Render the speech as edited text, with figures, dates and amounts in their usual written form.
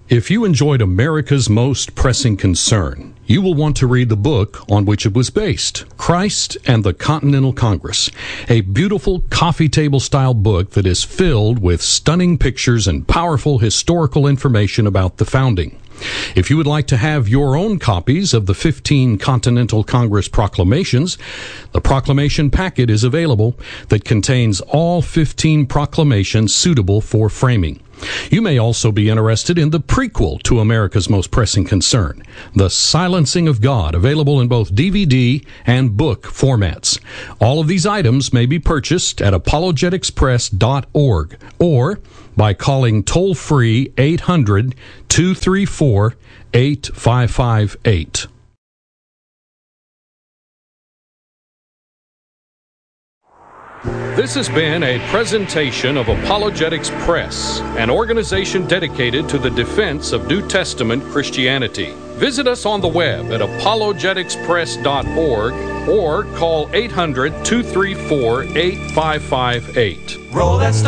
If you enjoyed America's Most Pressing Concern, you will want to read the book on which it was based, Christ and the Continental Congress, a beautiful coffee table style book that is filled with stunning pictures and powerful historical information about the founding. If you would like to have your own copies of the 15 Continental Congress proclamations, the proclamation packet is available that contains all 15 proclamations suitable for framing. You may also be interested in the prequel to America's Most Pressing Concern, The Silencing of God, available in both DVD and book formats. All of these items may be purchased at apologeticspress.org or by calling toll-free 800-234-8558. This has been a presentation of Apologetics Press, an organization dedicated to the defense of New Testament Christianity. Visit us on the web at apologeticspress.org or call 800-234-8558.